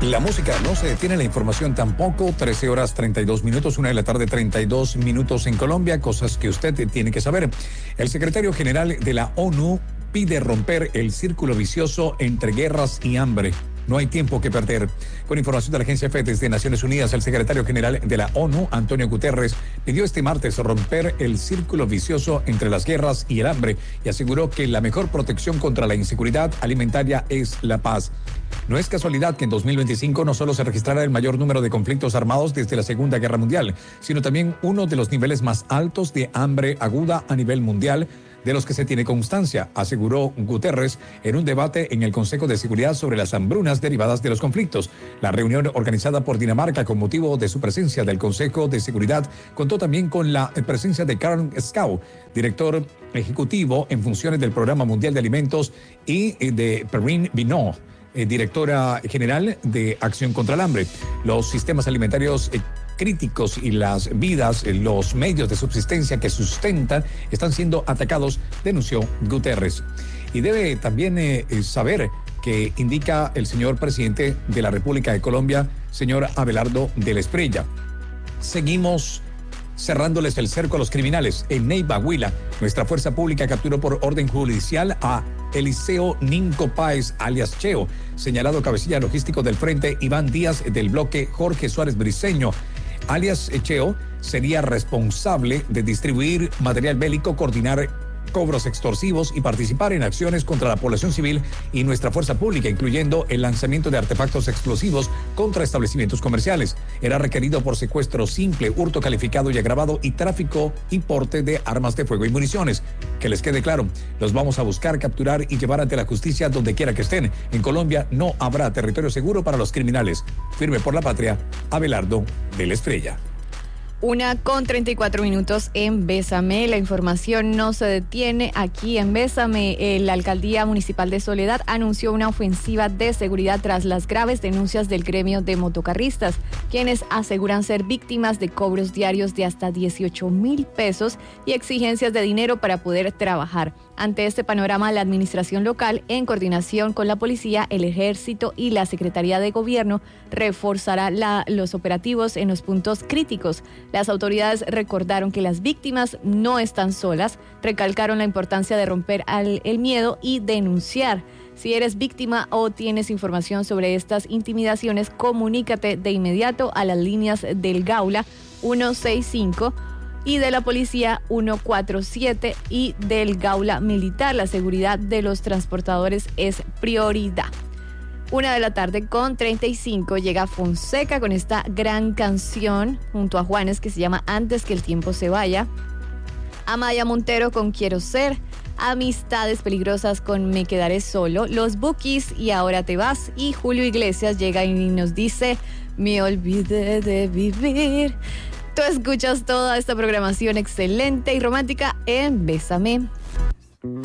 La música no se detiene, la información tampoco. 13 horas 32 minutos, 1 de la tarde 32 minutos en Colombia. Cosas que usted tiene que saber. El secretario general de la ONU pide romper el círculo vicioso entre guerras y hambre. No hay tiempo que perder. Con información de la Agencia EFE desde Naciones Unidas, el secretario general de la ONU, Antonio Guterres, pidió este martes romper el círculo vicioso entre las guerras y el hambre y aseguró que la mejor protección contra la inseguridad alimentaria es la paz. No es casualidad que en 2025 no solo se registrara el mayor número de conflictos armados desde la Segunda Guerra Mundial, sino también uno de los niveles más altos de hambre aguda a nivel mundial, de los que se tiene constancia, aseguró Guterres en un debate en el Consejo de Seguridad sobre las hambrunas derivadas de los conflictos. La reunión organizada por Dinamarca con motivo de su presencia del Consejo de Seguridad contó también con la presencia de Karl Skau, director ejecutivo en funciones del Programa Mundial de Alimentos, y de Perrine Binot, directora general de Acción contra el Hambre. Los sistemas alimentarios críticos y las vidas, los medios de subsistencia que sustentan, están siendo atacados, denunció Guterres. Y debe también saber que indica el señor presidente de la República de Colombia, señor Abelardo de la Espriella. Seguimos cerrándoles el cerco a los criminales. En Neiva, Huila, nuestra fuerza pública capturó por orden judicial a Eliseo Ninco Páez, alias Cheo, señalado cabecilla logístico del Frente Iván Díaz del bloque Jorge Suárez Briceño. Alias Cheo sería responsable de distribuir material bélico, coordinar cobros extorsivos y participar en acciones contra la población civil y nuestra fuerza pública, incluyendo el lanzamiento de artefactos explosivos contra establecimientos comerciales. Era requerido por secuestro simple, hurto calificado y agravado y tráfico y porte de armas de fuego y municiones. Que les quede claro, los vamos a buscar, capturar y llevar ante la justicia donde quiera que estén. En Colombia no habrá territorio seguro para los criminales. Firme por la patria, Abelardo de la Espriella. 1:34 en Bésame. La información no se detiene aquí en Bésame. La Alcaldía Municipal de Soledad anunció una ofensiva de seguridad tras las graves denuncias del gremio de motocarristas, quienes aseguran ser víctimas de cobros diarios de hasta 18,000 pesos y exigencias de dinero para poder trabajar. Ante este panorama, la administración local, en coordinación con la policía, el ejército y la Secretaría de Gobierno, reforzará los operativos en los puntos críticos. Las autoridades recordaron que las víctimas no están solas, recalcaron la importancia de romper el miedo y denunciar. Si eres víctima o tienes información sobre estas intimidaciones, comunícate de inmediato a las líneas del Gaula 165 y de la policía 147 y del Gaula Militar. La seguridad de los transportadores es prioridad. 1:35 llega Fonseca con esta gran canción junto a Juanes que se llama Antes que el tiempo se vaya. Amaya Montero con Quiero ser. Amistades peligrosas con Me quedaré solo. Los Bukis y Ahora te vas. Y Julio Iglesias llega y nos dice Me olvidé de vivir. Tú escuchas toda esta programación excelente y romántica en Bésame.